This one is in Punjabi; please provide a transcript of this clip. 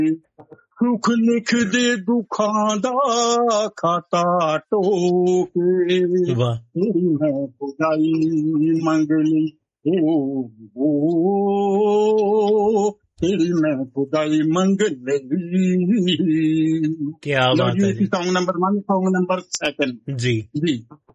ਸੁਖ ਲਿਖ ਦੇ ਦੁੱਖਾਂ ਦਾ ਖਾਤਾ ਟੋਕੇ ਵਾਹ ਤੇਰੀ ਮੈਂ ਖੁਦਾਈ ਮੰਗ ਲਈ ਤੇਰੀ ਮੈਂ ਖੁਦਾਈ ਮੰਗ ਲਈ। क्या बात है जी। सॉन्ग नंबर 1, सॉन्ग नंबर 2 जी जी।